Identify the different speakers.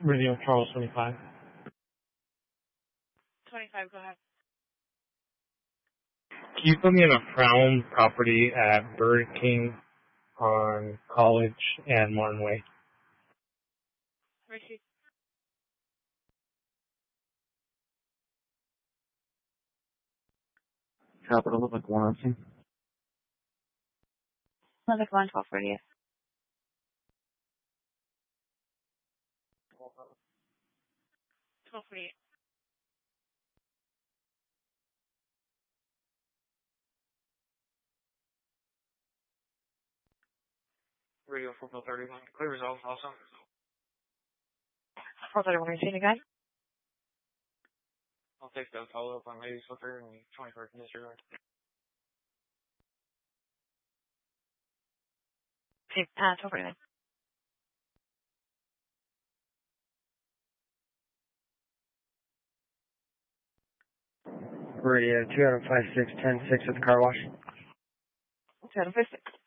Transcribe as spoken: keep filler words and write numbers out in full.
Speaker 1: Radio Charles twenty-five.
Speaker 2: twenty-five, go ahead.
Speaker 1: Can you put me in a Frown property at Burger King on College and Martin Way?
Speaker 2: Receipt.
Speaker 3: Capital of like one oh two.
Speaker 2: Another one, twelve forty-eight. twelve forty-eight.
Speaker 4: Radio four thirty-one. Clear results also.
Speaker 2: four thirty-one, receipt again.
Speaker 4: I'll take the follow up on Ladies Filter and twenty-first disregard.
Speaker 2: Okay, uh, twelve forty-nine.
Speaker 3: Radio two oh five six ten six at the car wash.
Speaker 2: two oh five six.